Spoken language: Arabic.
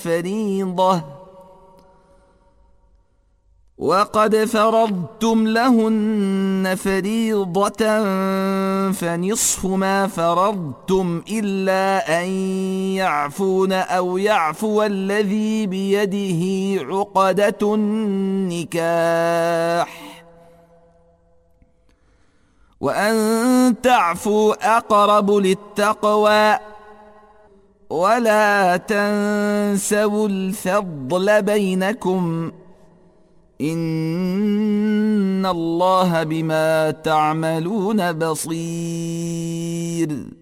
فريضة وقد فرضتم لهن فريضة فنصف ما فرضتم إلا أن يعفون أو يعفو الذي بيده عقدة النكاح وأن تعفوا أقرب للتقوى ولا تنسوا الفضل بينكم إن الله بما تعملون بصير.